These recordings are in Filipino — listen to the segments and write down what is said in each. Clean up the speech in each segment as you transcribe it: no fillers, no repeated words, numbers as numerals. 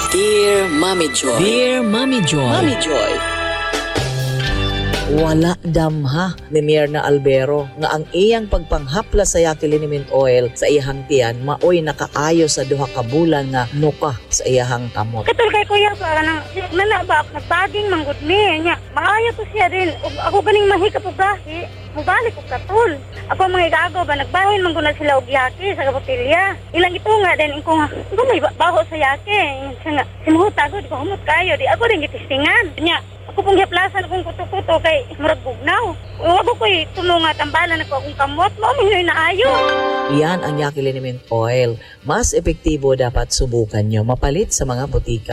Dear Mommy Joy. Dear Mommy Joy. Mommy Joy. Wala damha ni Myrna Albero nga ang iyang pagpanghapla sa Yaquil Mint Oil sa iyahang tiyan maoy nakaayo sa duha ka bulan nga nuka sa iyahang kamot. Katul kay kuya para nang nalaba nagbaging manggod mi nya. Maayo to siya din. Ug ako ganing mahika po gahi. Mubalik ko katul. Ako mga igago ba nagbahin man guna sila og yaki sa kapotilya. Ilang ito nga din ko nga. Ito may baho sa yaki. Nga simuhuta ko di ko humot kayo. Di ako rin gitistingan. Nya ako pong hiplasan akong kuto-kuto kay murag bugnaw. Huwag ko'y tulunga tambalan ako akong kamot. Maminoy na ayo. Yan ang Yaquil Mint Oil. Mas epektibo dapat subukan nyo mapalit sa mga butika.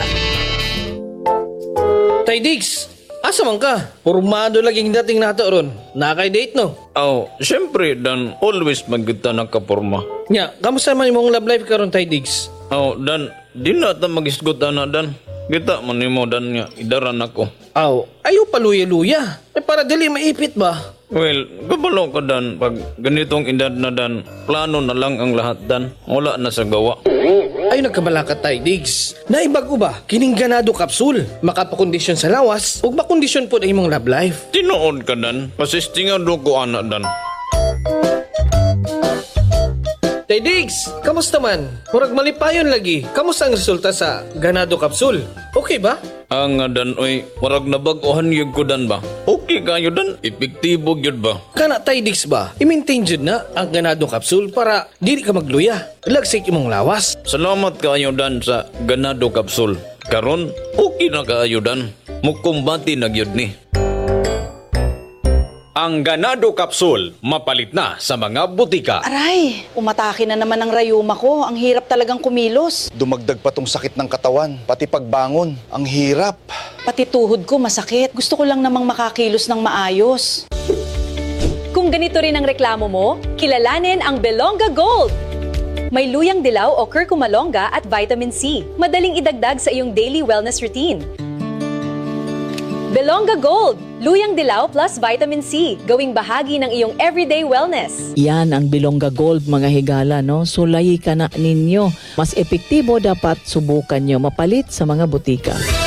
Tay Diggs, asa man ka? Pormado laging dating nato ron. Nakay-date no? Siyempre, Dan, always magkita nakaporma. Nya, kamusta man imong love life karon Tay Diggs? Dan, di na ta mag-isgot na, Dan. Kita man mo, Dan, nga, idaran ako. Ayaw paluya-luya. Para dali maipit ba? Well, kabalo ka, Dan. Pag ganitong edad na, Dan, plano na lang ang lahat, Dan. Wala na sa gawa. Ay nagkabalaka Tay Diggs. Naibago ba? Kining ganado kapsul. Makapakondisyon sa lawas ug makondisyon po ang imong love life. Tinuod ka, Dan. Pasistingan do ko, anak, Dan. Tay Diggs, kamusta man? Murag malipayon lagi. Kamusta ang resulta sa ganado kapsul? Okay ba? Nga, Dan, oy, warag na baguhan yun ko, Dan, ba? Okay kayo, Dan. Epektibo yun ba? Kana Tay Diggs ba? I-maintain jud na ang ganado kapsul para dili ka magluya. Lagsik imong lawas. Salamat kayo, Dan, sa ganado kapsul. Karon, okay na kayo, Dan. Mukumbati na gyud ni. Ang ganado kapsul, mapalit na sa mga butika. Aray, umatake na naman ang rayuma ko. Ang hirap talagang kumilos. Dumagdag pa tong sakit ng katawan, pati pagbangon. Ang hirap. Pati tuhod ko masakit. Gusto ko lang namang makakilos ng maayos. Kung ganito rin ang reklamo mo, kilalanin ang Belonga Gold. May luyang dilaw o curcumalonga at vitamin C. Madaling idagdag sa iyong daily wellness routine. Belonga Gold, luyang dilaw plus vitamin C, gawing bahagi ng iyong everyday wellness. Yan ang Belonga Gold mga higala, no? Sulayi ka na ninyo. Mas epektibo dapat subukan nyo mapalit sa mga butika.